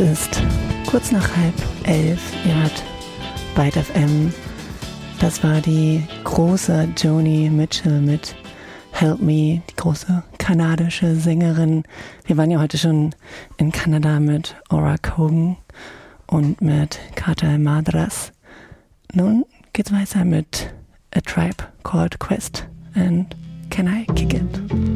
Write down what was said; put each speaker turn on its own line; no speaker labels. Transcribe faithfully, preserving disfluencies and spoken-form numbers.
ist kurz nach halb elf. Ihr hört Byte F M. Das war die große Joni Mitchell mit Help Me, die große kanadische Sängerin. Wir waren ja heute schon in Kanada mit Ora Cogan und mit Cartel Madras. Nun geht's weiter mit A Tribe Called Quest and Can I Kick It?